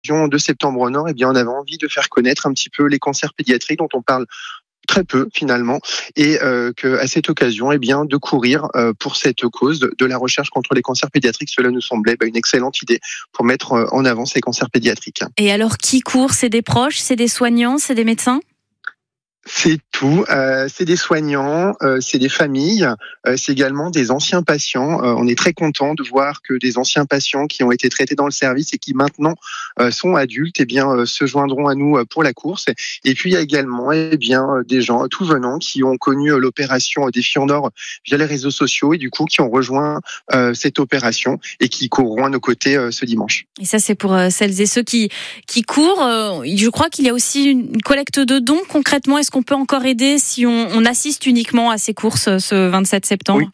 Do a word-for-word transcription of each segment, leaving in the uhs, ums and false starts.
de Septembre Nord, eh bien, on avait envie de faire connaître un petit peu les cancers pédiatriques dont on parle très peu finalement, et euh, qu'à cette occasion, eh bien, de courir euh, pour cette cause de, de la recherche contre les cancers pédiatriques, cela nous semblait bah, une excellente idée pour mettre euh, en avant ces cancers pédiatriques. Et alors, qui court ? C'est des proches, c'est des soignants, c'est des médecins ? C'est tout, euh, c'est des soignants, euh, c'est des familles, euh, c'est également des anciens patients. Euh, on est très content de voir que des anciens patients qui ont été traités dans le service et qui maintenant euh, sont adultes, eh bien, euh, se joindront à nous pour la course. Et puis il y a également eh bien, des gens tout venant qui ont connu l'opération Défi en Or via les réseaux sociaux et du coup qui ont rejoint euh, cette opération et qui courront à nos côtés euh, ce dimanche. Et ça, c'est pour euh, celles et ceux qui, qui courent. Euh, je crois qu'il y a aussi une collecte de dons. Concrètement, est-ce qu'on peut encore aider si on, on assiste uniquement à ces courses ce vingt-sept septembre ? Oui.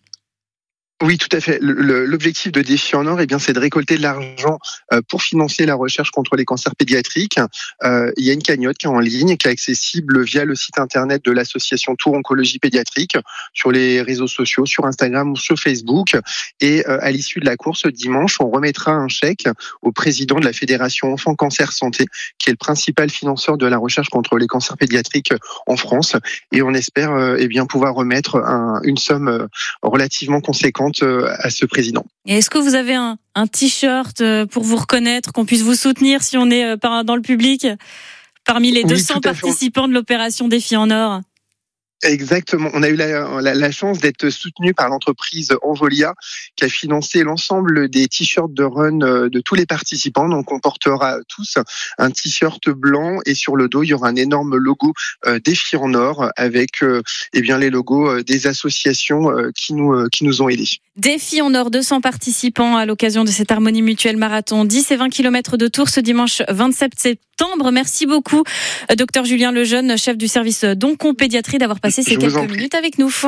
Oui, tout à fait. Le, l'objectif de Défi en Or, eh bien, c'est de récolter de l'argent pour financer la recherche contre les cancers pédiatriques. Euh, il y a une cagnotte qui est en ligne, qui est accessible via le site internet de l'association Tour Oncologie Pédiatrique, sur les réseaux sociaux, sur Instagram ou sur Facebook. Et euh, à l'issue de la course dimanche, on remettra un chèque au président de la Fédération Enfants Cancer Santé, qui est le principal financeur de la recherche contre les cancers pédiatriques en France. Et on espère euh, eh bien pouvoir remettre un, une somme euh, relativement conséquente à ce président. Et est-ce que vous avez un, un t-shirt pour vous reconnaître, qu'on puisse vous soutenir si on est dans le public, parmi les deux cents oui, participants de l'opération Défi en Or ? Exactement. On a eu la, la, la chance d'être soutenu par l'entreprise Envolia qui a financé l'ensemble des t-shirts de run de tous les participants. Donc, on portera tous un t-shirt blanc et sur le dos, il y aura un énorme logo euh, Défi en Or avec euh, eh bien, les logos des associations euh, qui, nous, euh, qui nous ont aidés. Défi en Or, deux cents participants à l'occasion de cet Harmonie Mutuelle Marathon. dix et vingt kilomètres de Tours ce dimanche vingt-sept septembre. Merci beaucoup, docteur Julien Lejeune, chef du service d'oncopédiatrie, d'avoir passé ces quelques minutes avec nous.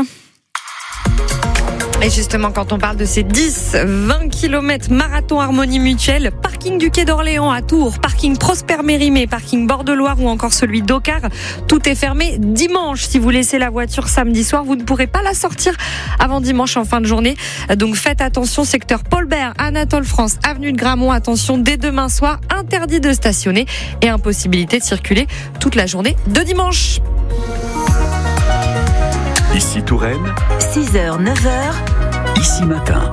Et justement, quand on parle de ces dix à vingt kilomètres marathon Harmonie Mutuelle, parking du Quai d'Orléans à Tours, parking Prosper Mérimée, parking Bord-de-Loire ou encore celui d'Ocar, tout est fermé dimanche. Si vous laissez la voiture samedi soir, vous ne pourrez pas la sortir avant dimanche en fin de journée. Donc faites attention, secteur Paul Bert, Anatole France, avenue de Gramont, attention, dès demain soir, interdit de stationner et impossibilité de circuler toute la journée de dimanche. Ici Touraine, six heures neuf heures, ici matin.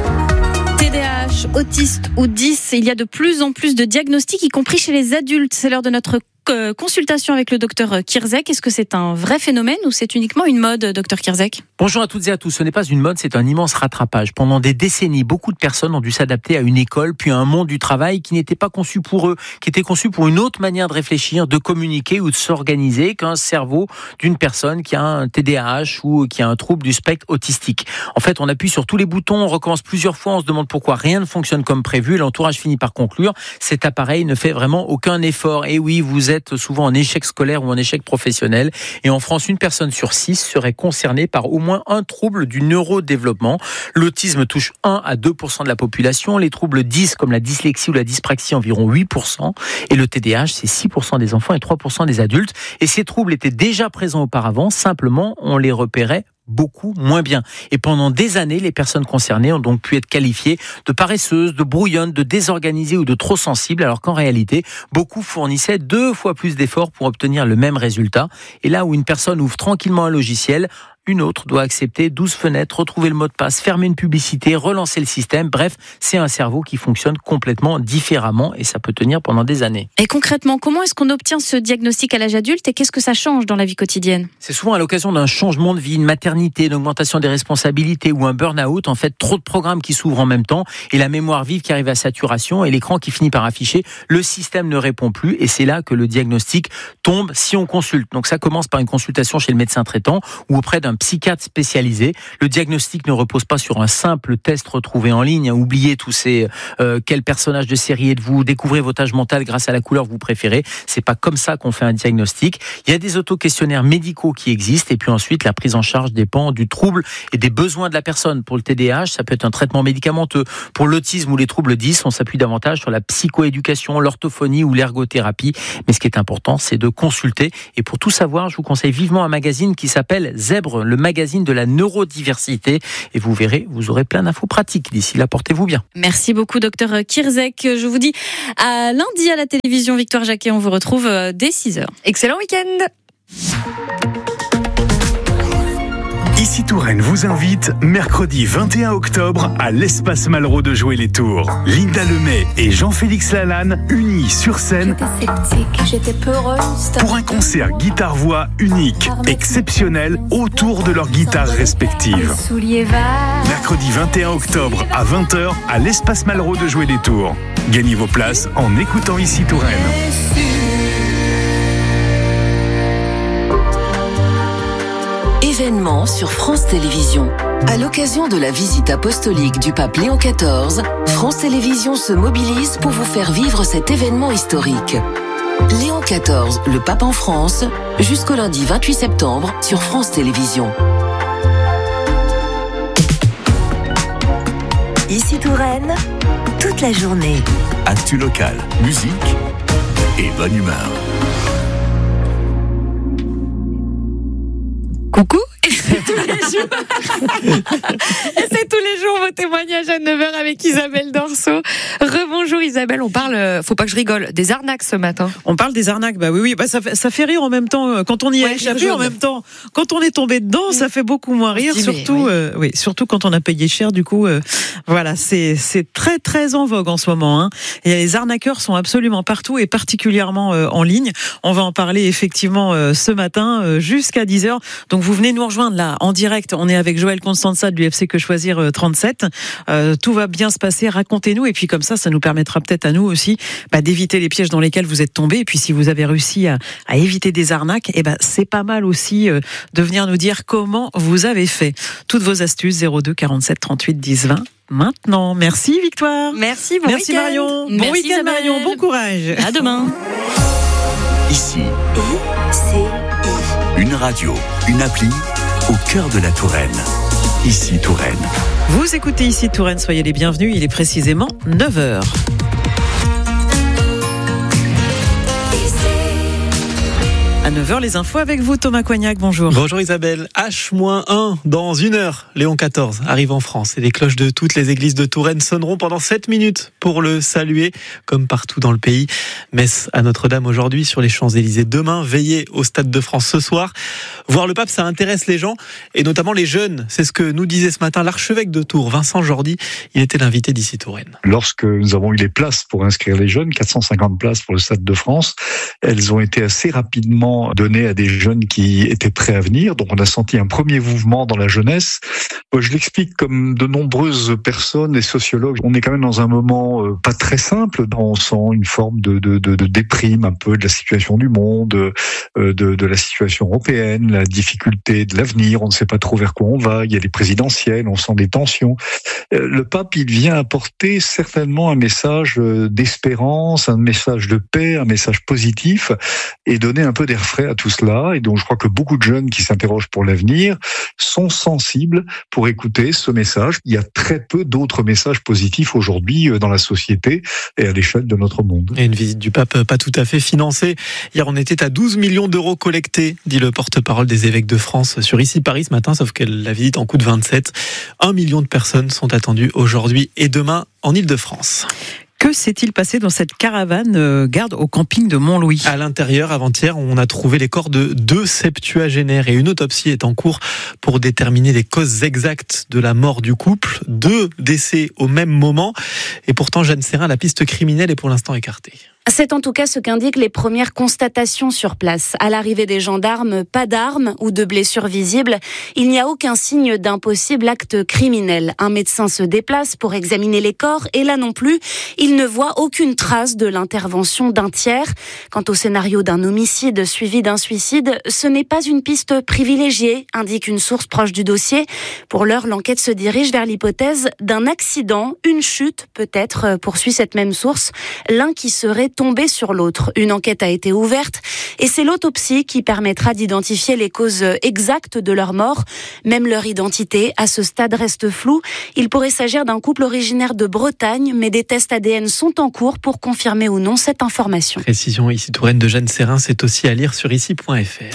T D A H, autiste ou dys, il y a de plus en plus de diagnostics, y compris chez les adultes. C'est l'heure de notre consultation avec le docteur Kirzek. Est-ce que c'est un vrai phénomène ou c'est uniquement une mode, docteur Kirzek ? Bonjour à toutes et à tous. Ce n'est pas une mode, c'est un immense rattrapage. Pendant des décennies, beaucoup de personnes ont dû s'adapter à une école, puis à un monde du travail qui n'était pas conçu pour eux, qui était conçu pour une autre manière de réfléchir, de communiquer ou de s'organiser qu'un cerveau d'une personne qui a un T D A H ou qui a un trouble du spectre autistique. En fait, on appuie sur tous les boutons, on recommence plusieurs fois, on se demande pourquoi rien ne fonctionne comme prévu. L'entourage finit par conclure, cet appareil ne fait vraiment aucun effort. Et oui, vous êtes souvent en échec scolaire ou en échec professionnel. Et en France, une personne sur six serait concernée par au moins un trouble du neurodéveloppement. L'autisme touche un à deux pour cent de la population. Les troubles dys comme la dyslexie ou la dyspraxie, environ huit pour cent. Et le T D A H, c'est six pour cent des enfants et trois pour cent des adultes. Et ces troubles étaient déjà présents auparavant. Simplement, on les repérait beaucoup moins bien. Et pendant des années, les personnes concernées ont donc pu être qualifiées de paresseuses, de brouillonnes, de désorganisées ou de trop sensibles, alors qu'en réalité, beaucoup fournissaient deux fois plus d'efforts pour obtenir le même résultat. Et là où une personne ouvre tranquillement un logiciel, une autre doit accepter douze fenêtres, retrouver le mot de passe, fermer une publicité, relancer le système. Bref, c'est un cerveau qui fonctionne complètement différemment et ça peut tenir pendant des années. Et concrètement, comment est-ce qu'on obtient ce diagnostic à l'âge adulte et qu'est-ce que ça change dans la vie quotidienne ? C'est souvent à l'occasion d'un changement de vie, une maternité, une augmentation des responsabilités ou un burn-out. En fait, trop de programmes qui s'ouvrent en même temps et la mémoire vive qui arrive à saturation et l'écran qui finit par afficher. Le système ne répond plus et c'est là que le diagnostic tombe si on consulte. Donc ça commence par une consultation chez le médecin traitant ou auprès d'un un psychiatre spécialisé. Le diagnostic ne repose pas sur un simple test retrouvé en ligne. Oubliez tous ces euh, quel personnage de série êtes-vous, découvrez votre âge mental grâce à la couleur que vous préférez. C'est pas comme ça qu'on fait un diagnostic. Il y a des auto-questionnaires médicaux qui existent et puis ensuite la prise en charge dépend du trouble et des besoins de la personne. Pour le T D A H, ça peut être un traitement médicamenteux. Pour l'autisme ou les troubles dys, on s'appuie davantage sur la psychoéducation, l'orthophonie ou l'ergothérapie. Mais ce qui est important, c'est de consulter. Et pour tout savoir, je vous conseille vivement un magazine qui s'appelle Zèbre Nature, le magazine de la neurodiversité. Et vous verrez, vous aurez plein d'infos pratiques. D'ici là, portez-vous bien. Merci beaucoup, docteur Kirzek. Je vous dis à lundi à la télévision. Victoire Jacquet, on vous retrouve dès six heures. Excellent week-end. Ici Touraine vous invite mercredi vingt et un octobre à l'Espace Malraux de Jouer les Tours. Linda Lemay et Jean-Félix Lalanne unis sur scène pour un concert guitare-voix unique, exceptionnel autour de leurs guitares respectives. Mercredi vingt et un octobre à vingt heures à l'Espace Malraux de Jouer les Tours. Gagnez vos places en écoutant Ici Touraine. Événement sur France Télévisions. À l'occasion de la visite apostolique du pape Léon quatorze, France Télévisions se mobilise pour vous faire vivre cet événement historique. Léon quatorze, le pape en France, jusqu'au lundi vingt-huit septembre sur France Télévisions. Ici Touraine, toute la journée. Actu local, musique et bonne humeur. Coucou. Et c'est tous les jours. Et c'est tous les jours vos témoignages à neuf heures avec Isabelle Dorso. Rebonjour Isabelle, on parle, faut pas que je rigole, des arnaques ce matin. On parle des arnaques, bah oui, oui, bah ça fait, ça fait rire en même temps quand on y ouais, a échappé, en même temps quand on est tombé dedans, ça fait beaucoup moins rire, dis, surtout, oui. Euh, oui, surtout quand on a payé cher. Du coup, euh, voilà, c'est c'est très très en vogue en ce moment. Hein. Et les arnaqueurs sont absolument partout et particulièrement euh, en ligne. On va en parler effectivement euh, ce matin euh, jusqu'à dix heures. Donc vous venez nous rejoindre là en direct. On est avec Joël Constanza de l'U F C Que Choisir euh, trente-sept. Euh, tout va bien se passer. Racontez-nous et puis comme ça, ça nous permettra peut-être à nous aussi bah, d'éviter les pièges dans lesquels vous êtes tombés. Et puis si vous avez réussi à, à éviter des arnaques, et ben c'est pas mal aussi euh, de venir nous dire comment vous avez fait. Toutes vos astuces zéro deux quarante-sept trente-huit dix vingt. Maintenant, merci Victoire. Merci, bon merci week-end. Marion. Merci bon week-end Isabelle. Marion, bon courage. À demain. Ici, I-C-I. une radio, une appli au cœur de la Touraine. Ici Touraine. Vous écoutez Ici Touraine, soyez les bienvenus. Il est précisément neuf heures. À neuf heures, les infos avec vous, Thomas Coignac, bonjour. Bonjour Isabelle. H un dans une heure. Léon quatorze arrive en France et les cloches de toutes les églises de Touraine sonneront pendant sept minutes pour le saluer, comme partout dans le pays. Messe à Notre-Dame aujourd'hui sur les Champs-Élysées demain, veillée au Stade de France ce soir. Voir le pape, ça intéresse les gens et notamment les jeunes. C'est ce que nous disait ce matin l'archevêque de Tours, Vincent Jordi. Il était l'invité d'Ici Touraine. Lorsque nous avons eu les places pour inscrire les jeunes, quatre cent cinquante places pour le Stade de France, elles ont été assez rapidement données à des jeunes qui étaient prêts à venir. Donc on a senti un premier mouvement dans la jeunesse. Je l'explique comme de nombreuses personnes et sociologues. On est quand même dans un moment pas très simple. On sent une forme de, de, de, de déprime un peu de la situation du monde, de, de la situation européenne, la difficulté de l'avenir. On ne sait pas trop vers quoi on va. Il y a les présidentielles, on sent des tensions. Le pape, il vient apporter certainement un message d'espérance, un message de paix, un message positif et donner un peu d'air frais à tout cela. Et donc je crois que beaucoup de jeunes qui s'interrogent pour l'avenir sont sensibles pour écouter ce message. Il y a très peu d'autres messages positifs aujourd'hui dans la société et à l'échelle de notre monde. Et une visite du pape pas tout à fait financée. Hier on était à douze millions d'euros collectés, dit le porte-parole des évêques de France sur Ici Paris ce matin, sauf que la visite en coûte vingt-sept. Un million de personnes sont attendues aujourd'hui et demain en Île-de-France. Que s'est-il passé dans cette caravane euh, garde au camping de Montlouis ? À l'intérieur, avant-hier, on a trouvé les corps de deux septuagénaires et une autopsie est en cours pour déterminer les causes exactes de la mort du couple. Deux décès au même moment. Et pourtant, Jeanne Serrin, la piste criminelle est pour l'instant écartée. C'est en tout cas ce qu'indiquent les premières constatations sur place. À l'arrivée des gendarmes, pas d'armes ou de blessures visibles. Il n'y a aucun signe d'un possible acte criminel. Un médecin se déplace pour examiner les corps et là non plus, il ne voit aucune trace de l'intervention d'un tiers. Quant au scénario d'un homicide suivi d'un suicide, ce n'est pas une piste privilégiée, indique une source proche du dossier. Pour l'heure, l'enquête se dirige vers l'hypothèse d'un accident, une chute peut-être, poursuit cette même source. L'un qui serait tombé sur l'autre. Une enquête a été ouverte et c'est l'autopsie qui permettra d'identifier les causes exactes de leur mort. Même leur identité, à ce stade, reste floue. Il pourrait s'agir d'un couple originaire de Bretagne, mais des tests A D N sont en cours pour confirmer ou non cette information. Précision Ici Touraine de Jeanne Serrin, c'est aussi à lire sur ici point f r.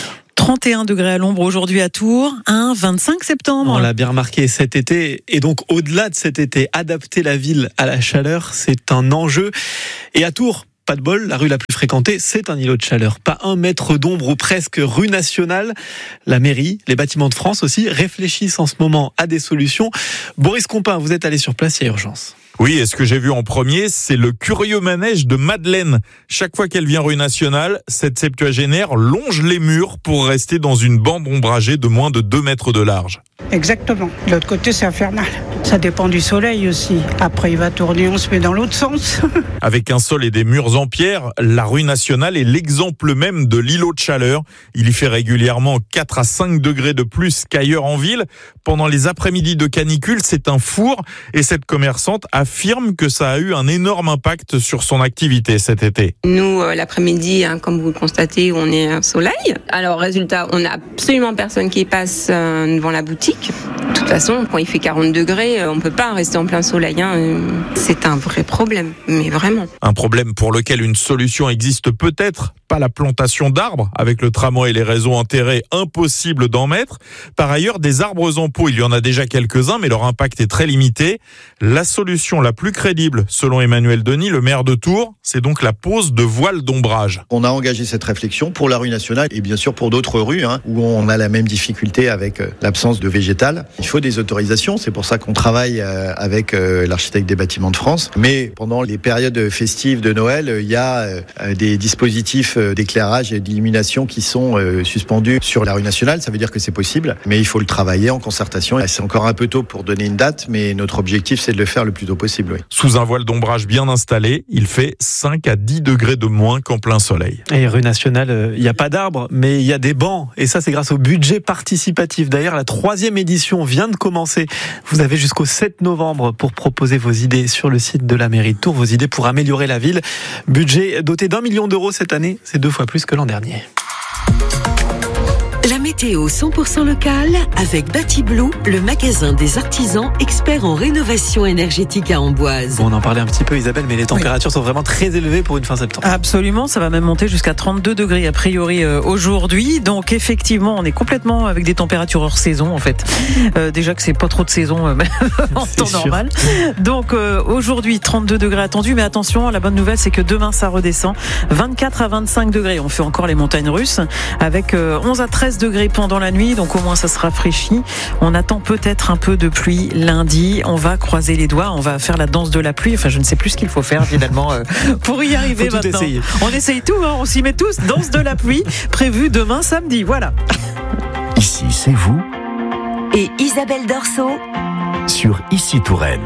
trente et un degrés à l'ombre aujourd'hui à Tours, un vingt-cinq septembre. On l'a bien remarqué cet été, et donc au-delà de cet été, adapter la ville à la chaleur, c'est un enjeu. Et à Tours, pas de bol, la rue la plus fréquentée, c'est un îlot de chaleur. Pas un mètre d'ombre ou presque, rue nationale. La mairie, les bâtiments de France aussi, réfléchissent en ce moment à des solutions. Boris Compin, vous êtes allé sur place, il y a urgence. Oui, et ce que j'ai vu en premier, c'est le curieux manège de Madeleine. Chaque fois qu'elle vient rue Nationale, cette septuagénaire longe les murs pour rester dans une bande ombragée de moins de deux mètres de large. Exactement. De l'autre côté, c'est infernal. Ça dépend du soleil aussi. Après, il va tourner, on se met dans l'autre sens. Avec un sol et des murs en pierre, la rue Nationale est l'exemple même de l'îlot de chaleur. Il y fait régulièrement quatre à cinq degrés de plus qu'ailleurs en ville. Pendant les après-midi de canicule, c'est un four. Et cette commerçante affirme que ça a eu un énorme impact sur son activité cet été. Nous, euh, l'après-midi, hein, comme vous le constatez, on est un soleil. Alors, résultat, on n'a absolument personne qui passe euh, devant la boutique. De toute façon, quand il fait quarante degrés, on ne peut pas rester en plein soleil. Hein. C'est un vrai problème, mais vraiment. Un problème pour lequel une solution existe peut-être, pas la plantation d'arbres. Avec le tramway et les réseaux enterrés, impossible d'en mettre. Par ailleurs, des arbres en pot, il y en a déjà quelques-uns, mais leur impact est très limité. La solution la plus crédible, selon Emmanuel Denis, le maire de Tours, c'est donc la pose de voiles d'ombrage. On a engagé cette réflexion pour la rue Nationale et bien sûr pour d'autres rues hein, où on a la même difficulté avec l'absence de végétal. Il faut des autorisations, c'est pour ça qu'on travaille avec l'architecte des bâtiments de France. Mais pendant les périodes festives de Noël, il y a des dispositifs d'éclairage et d'illumination qui sont suspendus sur la rue Nationale. Ça veut dire que c'est possible, mais il faut le travailler en concertation. C'est encore un peu tôt pour donner une date, mais notre objectif, c'est de le faire le plus tôt possible. Oui. Sous un voile d'ombrage bien installé, il fait cinq à dix degrés de moins qu'en plein soleil. Et rue Nationale, il n'y a pas d'arbres, mais il y a des bancs. Et ça, c'est grâce au budget participatif. D'ailleurs, la troisième édition vient de commencer. Vous avez jusqu'au sept novembre pour proposer vos idées sur le site de la mairie de Tours, vos idées pour améliorer la ville. Budget doté d'un million d'euros cette année, c'est deux fois plus que l'an dernier. La météo cent pour cent locale avec Batiblue, le magasin des artisans experts en rénovation énergétique à Amboise. Bon, on en parlait un petit peu Isabelle, mais les températures oui. sont vraiment très élevées pour une fin septembre. Absolument, ça va même monter jusqu'à trente-deux degrés a priori euh, aujourd'hui. Donc effectivement, on est complètement avec des températures hors saison en fait. Euh, déjà que c'est pas trop de saison euh, en temps sûr. normal. Donc euh, aujourd'hui trente-deux degrés attendus, mais attention, la bonne nouvelle c'est que demain ça redescend. vingt-quatre à vingt-cinq degrés, on fait encore les montagnes russes avec euh, onze à treize degrés pendant la nuit, donc au moins ça se rafraîchit. On attend peut-être un peu de pluie lundi. On va croiser les doigts, on va faire la danse de la pluie. Enfin, je ne sais plus ce qu'il faut faire finalement euh, pour y arriver faut maintenant. Essayer. On essaye tout, hein, on s'y met tous. Danse de la pluie prévue demain samedi. Voilà. Ici, c'est vous. Et Isabelle Dorso sur Ici Touraine.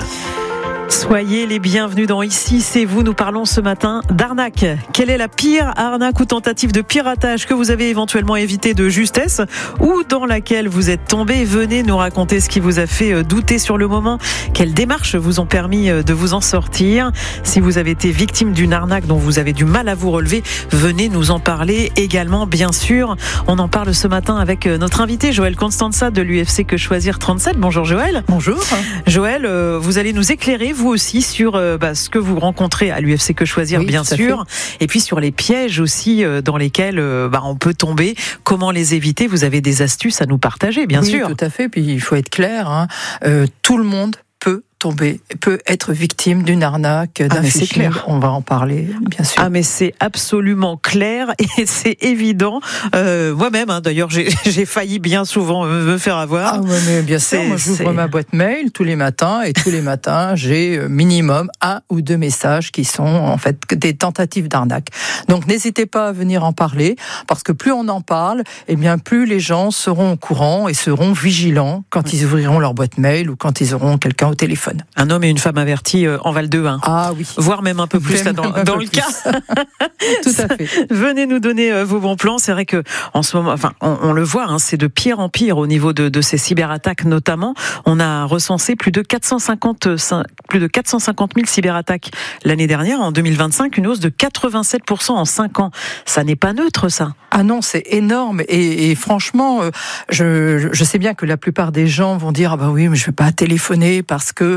Soyez les bienvenus dans Ici, c'est vous. Nous parlons ce matin d'arnaque. Quelle est la pire arnaque ou tentative de piratage que vous avez éventuellement évité de justesse ou dans laquelle vous êtes tombé? Venez nous raconter ce qui vous a fait douter sur le moment. Quelles démarches vous ont permis de vous en sortir? Si vous avez été victime d'une arnaque dont vous avez du mal à vous relever, venez nous en parler également, bien sûr. On en parle ce matin avec notre invité Joël Constanza de l'U F C Que Choisir trente-sept. Bonjour Joël. Bonjour. Joël, vous allez nous éclairer vous aussi sur euh, bah, ce que vous rencontrez à l'U F C Que Choisir, oui, bien sûr, et puis sur les pièges aussi euh, dans lesquels euh, bah, on peut tomber, comment les éviter. Vous avez des astuces à nous partager, bien oui, sûr. Oui, tout à fait, puis il faut être clair, hein. euh, tout le monde peut tomber, peut être victime d'une arnaque, d'un ah, phishing. On va en parler, bien sûr. Ah, mais c'est absolument clair et c'est évident. Euh, moi-même, hein, d'ailleurs, j'ai, j'ai failli bien souvent me faire avoir. Ah, ouais, mais bien sûr, moi, j'ouvre c'est... ma boîte mail tous les matins et tous les matins, j'ai minimum un ou deux messages qui sont en fait des tentatives d'arnaque. Donc, n'hésitez pas à venir en parler parce que plus on en parle, eh bien, plus les gens seront au courant et seront vigilants quand oui. ils ouvriront leur boîte mail ou quand ils auront quelqu'un au téléphone. Un homme et une femme avertis en Val de Hein. Ah oui. Voire même un peu plus là, dans, dans le plus. cas. Tout à fait. Venez nous donner vos bons plans. C'est vrai que en ce moment, enfin, on, on le voit, hein, c'est de pire en pire au niveau de, de ces cyberattaques notamment. On a recensé plus de quatre cent cinquante, plus de quatre cent cinquante mille cyberattaques l'année dernière, en deux mille vingt-cinq, une hausse de quatre-vingt-sept pour cent en cinq ans. Ça n'est pas neutre, ça. Ah non, c'est énorme. Et, et franchement, je, je sais bien que la plupart des gens vont dire ah bah oui, mais je vais pas téléphoner parce que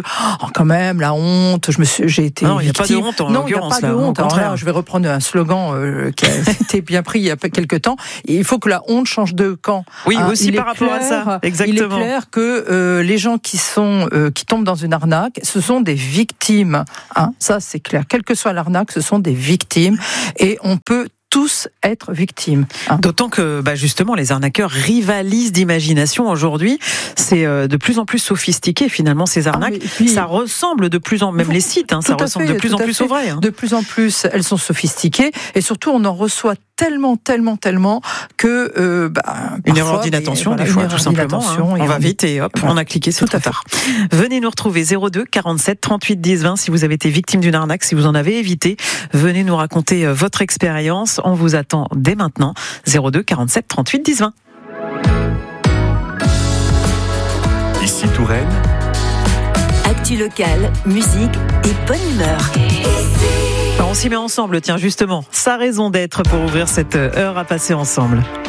oh, quand même la honte, je me suis, j'ai été non, victime. Il n'y a pas de honte en non, il n'y a pas de là, honte. Alors là, je vais reprendre un slogan euh, qui a été bien pris il y a quelques temps. Il faut que la honte change de camp. Oui, hein, aussi par rapport clair, à ça. Exactement. Il est clair que euh, les gens qui sont euh, qui tombent dans une arnaque, ce sont des victimes. Hein, ça, c'est clair. Quelle que soit l'arnaque, ce sont des victimes et on peut tous être victimes. Hein. D'autant que bah justement les arnaqueurs rivalisent d'imagination aujourd'hui. C'est euh, de plus en plus sophistiqué finalement ces arnaques. Ah, puis, ça ressemble de plus en même les sites, hein, ça ressemble fait, de plus en plus fait. au vrai. Hein. De plus en plus, elles sont sophistiquées et surtout on en reçoit tellement, tellement, tellement que euh, bah, une erreur d'inattention voilà, des fois tout simplement. Hein. On, on va vite et hop, voilà. on a cliqué, c'est tout trop tard. Venez nous retrouver zéro deux quarante-sept trente-huit dix vingt si vous avez été victime d'une arnaque, si vous en avez évité. Venez nous raconter votre expérience. On vous attend dès maintenant. zéro deux quarante-sept trente-huit dix vingt. Ici Touraine. Actu locale, musique et bonne humeur. On s'y met ensemble, tiens justement. Sa raison d'être pour ouvrir cette heure à passer ensemble.